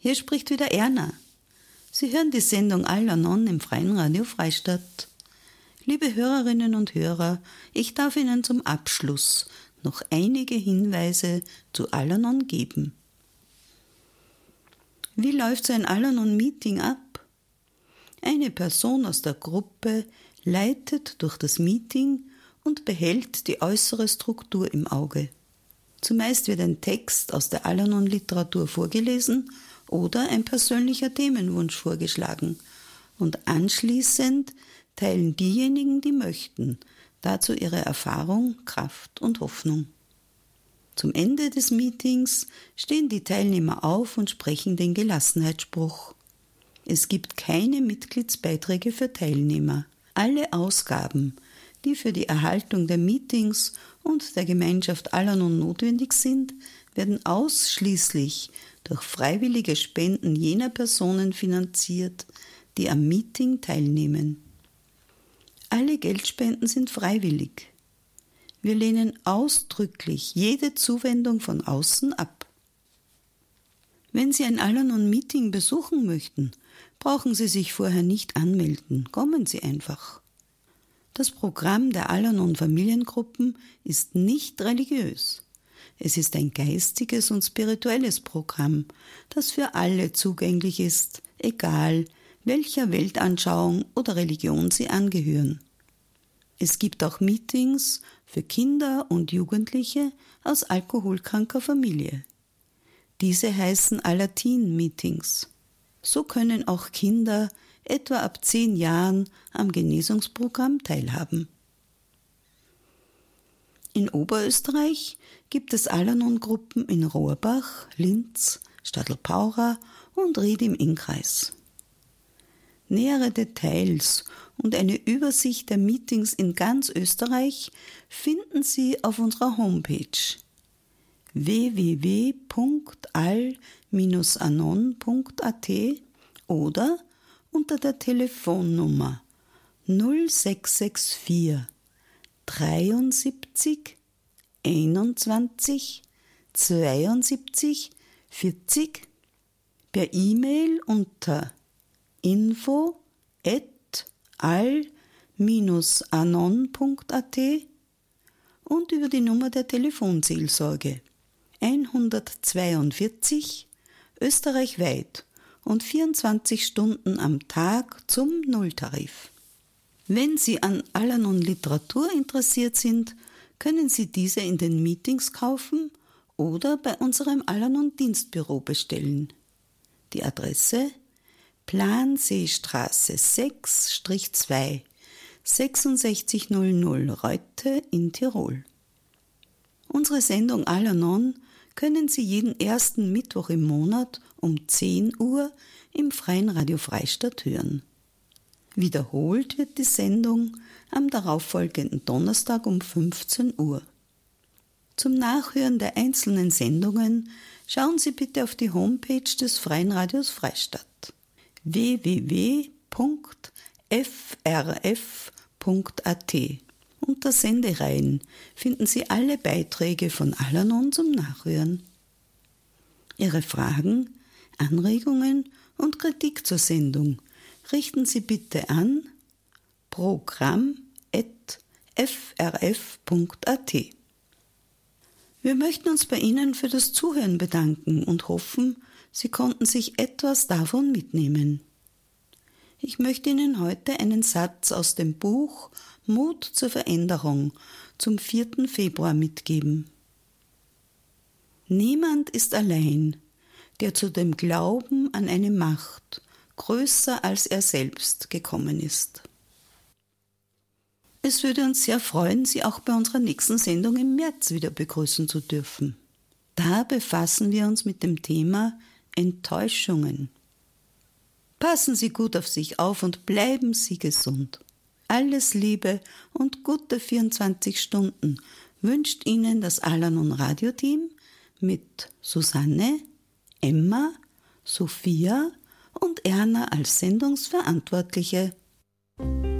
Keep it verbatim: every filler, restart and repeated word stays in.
Hier spricht wieder Erna. Sie hören die Sendung Al-Anon im Freien Radio Freistadt. Liebe Hörerinnen und Hörer, ich darf Ihnen zum Abschluss noch einige Hinweise zu Al-Anon geben. Wie läuft so ein Al-Anon-Meeting ab? Eine Person aus der Gruppe leitet durch das Meeting und behält die äußere Struktur im Auge. Zumeist wird ein Text aus der Al-Anon-Literatur vorgelesen oder ein persönlicher Themenwunsch vorgeschlagen und anschließend teilen diejenigen, die möchten, dazu ihre Erfahrung, Kraft und Hoffnung. Zum Ende des Meetings stehen die Teilnehmer auf und sprechen den Gelassenheitsspruch. Es gibt keine Mitgliedsbeiträge für Teilnehmer. Alle Ausgaben, die für die Erhaltung der Meetings und der Gemeinschaft Al-Anon notwendig sind, werden ausschließlich durch freiwillige Spenden jener Personen finanziert, die am Meeting teilnehmen. Alle Geldspenden sind freiwillig. Wir lehnen ausdrücklich jede Zuwendung von außen ab. Wenn Sie ein Al-Anon-Meeting besuchen möchten, brauchen Sie sich vorher nicht anmelden. Kommen Sie einfach. Das Programm der Al-Anon-Familiengruppen ist nicht religiös. Es ist ein geistiges und spirituelles Programm, das für alle zugänglich ist, egal welcher Weltanschauung oder Religion sie angehören. Es gibt auch Meetings für Kinder und Jugendliche aus alkoholkranker Familie. Diese heißen Alatin-Meetings. So können auch Kinder etwa ab zehn Jahren am Genesungsprogramm teilhaben. In Oberösterreich gibt es Al-Anon-Gruppen in Rohrbach, Linz, Stadl-Paura und Ried im Innkreis. Nähere Details und eine Übersicht der Meetings in ganz Österreich finden Sie auf unserer Homepage w w w punkt al dash anon punkt a t oder unter der Telefonnummer null sechs sechs vier dreiundsiebzig einundzwanzig zweiundsiebzig vierzig, per E-Mail unter info at al dash anon punkt a t und über die Nummer der Telefonseelsorge hundertzweiundvierzig österreichweit und vierundzwanzig Stunden am Tag zum Nulltarif. Wenn Sie an Al-Anon-Literatur interessiert sind, können Sie diese in den Meetings kaufen oder bei unserem Al-Anon-Dienstbüro bestellen. Die Adresse: Planseestraße sechs zwei, sechsundsechzigtausend Reute in Tirol. Unsere Sendung Al-Anon können Sie jeden ersten Mittwoch im Monat um zehn Uhr im Freien Radio Freistadt hören. Wiederholt wird die Sendung am darauffolgenden Donnerstag um fünfzehn Uhr. Zum Nachhören der einzelnen Sendungen schauen Sie bitte auf die Homepage des Freien Radios Freistadt w w w punkt f r f punkt a t. Unter Sendereihen finden Sie alle Beiträge von Al-Anon zum Nachhören. Ihre Fragen, Anregungen und Kritik zur Sendung richten Sie bitte an programm at f r f punkt a t. Wir möchten uns bei Ihnen für das Zuhören bedanken und hoffen, Sie konnten sich etwas davon mitnehmen. Ich möchte Ihnen heute einen Satz aus dem Buch Mut zur Veränderung zum vierten Februar mitgeben. Niemand ist allein, der zu dem Glauben an eine Macht größer als er selbst gekommen ist. Es würde uns sehr freuen, Sie auch bei unserer nächsten Sendung im März wieder begrüßen zu dürfen. Da befassen wir uns mit dem Thema Enttäuschungen. Passen Sie gut auf sich auf und bleiben Sie gesund. Alles Liebe und gute vierundzwanzig Stunden wünscht Ihnen das Al-Anon Radioteam mit Susanne, Emma, Sophia und Erna als Sendungsverantwortliche.